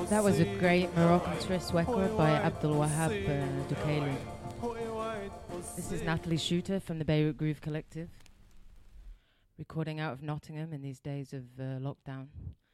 That was a great Moroccan Swiss record by Abdul Wahab Dukaili. This is Natalie Shooter from the Beirut Groove Collective, recording out of Nottingham in these days of lockdown.